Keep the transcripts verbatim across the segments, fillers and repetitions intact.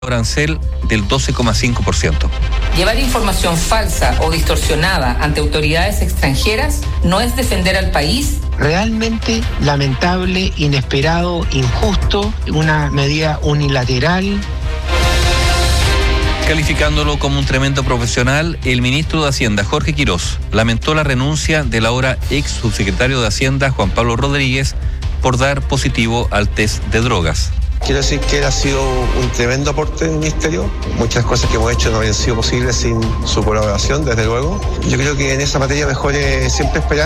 arancel del doce coma cinco por ciento. Llevar información falsa o distorsionada ante autoridades extranjeras no es defender al país. Realmente lamentable, inesperado, injusto, una medida unilateral. Calificándolo como un tremendo profesional, el ministro de Hacienda, Jorge Quirós, lamentó la renuncia del ahora ex subsecretario de Hacienda, Juan Pablo Rodríguez, por dar positivo al test de drogas. Quiero decir que él ha sido un tremendo aporte del ministerio. Muchas cosas que hemos hecho no habrían sido posibles sin su colaboración, desde luego. Yo creo que en esa materia mejor es siempre esperar.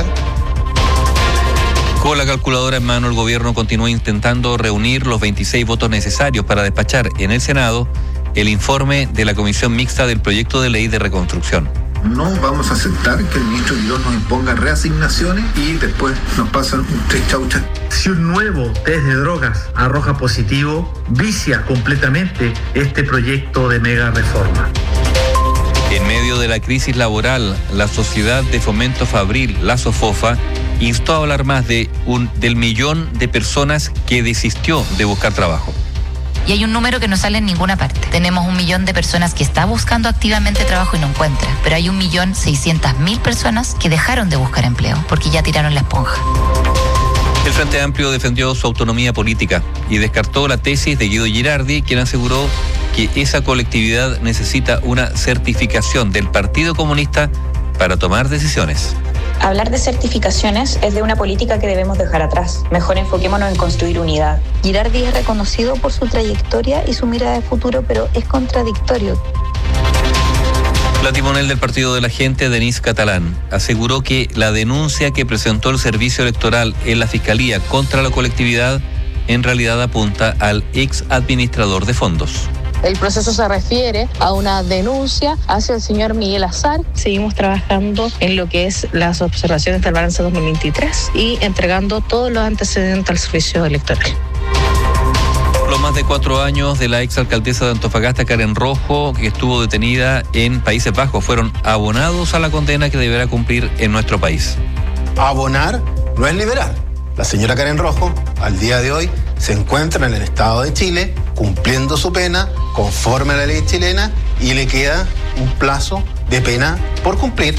Con la calculadora en mano, el gobierno continúa intentando reunir los veintiséis votos necesarios para despachar en el Senado el informe de la Comisión Mixta del Proyecto de Ley de Reconstrucción. No vamos a aceptar que el ministro Quirós nos imponga reasignaciones y después nos pasan un tres chauchas. Si un nuevo test de drogas arroja positivo, vicia completamente este proyecto de mega reforma. En medio de la crisis laboral, la Sociedad de Fomento Fabril, la SOFOFA, instó a hablar más de un, del millón de personas que desistió de buscar trabajo. Y hay un número que no sale en ninguna parte. Tenemos un millón de personas que está buscando activamente trabajo y no encuentra. Pero hay un millón seiscientas mil personas que dejaron de buscar empleo porque ya tiraron la esponja. El Frente Amplio defendió su autonomía política y descartó la tesis de Guido Girardi, quien aseguró que esa colectividad necesita una certificación del Partido Comunista para tomar decisiones. Hablar de certificaciones es de una política que debemos dejar atrás. Mejor enfoquémonos en construir unidad. Girardi es reconocido por su trayectoria y su mirada de futuro, pero es contradictorio. La timonel del Partido de la Gente, Denise Catalán, aseguró que la denuncia que presentó el Servicio Electoral en la Fiscalía contra la colectividad en realidad apunta al ex administrador de fondos. El proceso se refiere a una denuncia hacia el señor Miguel Azar. Seguimos trabajando en lo que es las observaciones del balance dos mil veintitrés y entregando todos los antecedentes al servicio electoral. Los más de cuatro años de la exalcaldesa de Antofagasta, Karen Rojo, que estuvo detenida en Países Bajos, fueron abonados a la condena que deberá cumplir en nuestro país. Abonar no es liberar. La señora Karen Rojo, al día de hoy, se encuentra en el Estado de Chile cumpliendo su pena conforme a la ley chilena y le queda un plazo de pena por cumplir.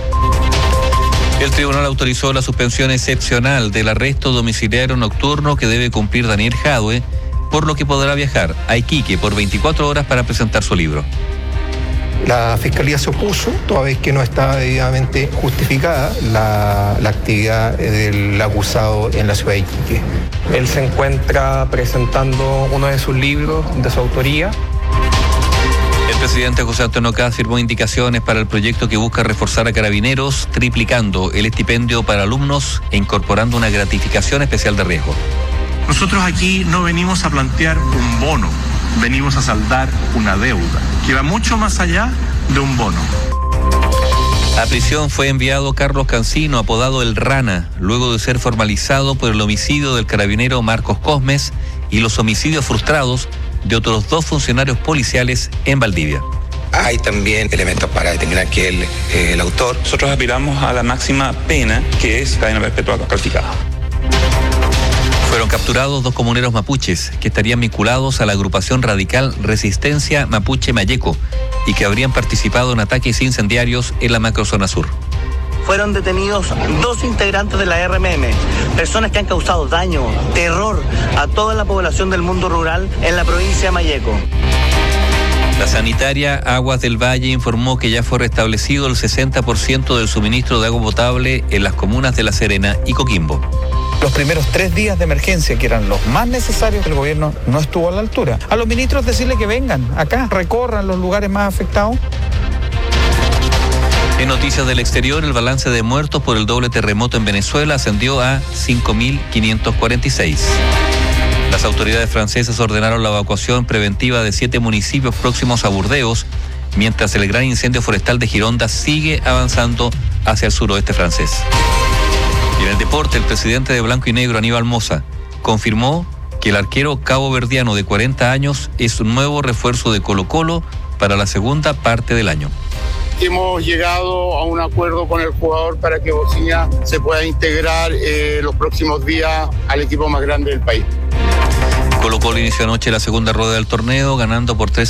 El tribunal autorizó la suspensión excepcional del arresto domiciliario nocturno que debe cumplir Daniel Jadwe, por lo que podrá viajar a Iquique por veinticuatro horas para presentar su libro. La Fiscalía se opuso, toda vez que no estaba debidamente justificada la, la actividad del acusado en la ciudad de Iquique. Él se encuentra presentando uno de sus libros de su autoría. El presidente José Antonio Kast firmó indicaciones para el proyecto que busca reforzar a carabineros, triplicando el estipendio para alumnos e incorporando una gratificación especial de riesgo. Nosotros aquí no venimos a plantear un bono, venimos a saldar una deuda que va mucho más allá de un bono. A prisión fue enviado Carlos Cancino, apodado El Rana, luego de ser formalizado por el homicidio del carabinero Marcos Cosmes y los homicidios frustrados de otros dos funcionarios policiales en Valdivia. Hay también elementos para determinar que el, eh, el autor... Nosotros aspiramos a la máxima pena, que es cadena perpetua calificada. Fueron capturados dos comuneros mapuches que estarían vinculados a la agrupación radical Resistencia Mapuche Mayeco y que habrían participado en ataques incendiarios en la macrozona sur. Fueron detenidos dos integrantes de la R M M, personas que han causado daño, terror a toda la población del mundo rural en la provincia de Mayeco. La sanitaria Aguas del Valle informó que ya fue restablecido el sesenta por ciento del suministro de agua potable en las comunas de La Serena y Coquimbo. Los primeros tres días de emergencia, que eran los más necesarios, el gobierno no estuvo a la altura. A los ministros decirle que vengan acá, recorran los lugares más afectados. En noticias del exterior, el balance de muertos por el doble terremoto en Venezuela ascendió a cinco mil quinientos cuarenta y seis. Las autoridades francesas ordenaron la evacuación preventiva de siete municipios próximos a Burdeos, mientras el gran incendio forestal de Gironda sigue avanzando hacia el suroeste francés. Y en el deporte, el presidente de Blanco y Negro, Aníbal Mosa, confirmó que el arquero caboverdiano de cuarenta años es un nuevo refuerzo de Colo-Colo para la segunda parte del año. Hemos llegado a un acuerdo con el jugador para que Bocina se pueda integrar eh, los próximos días al equipo más grande del país. Colo Colo inició anoche la segunda rueda del torneo, ganando por tres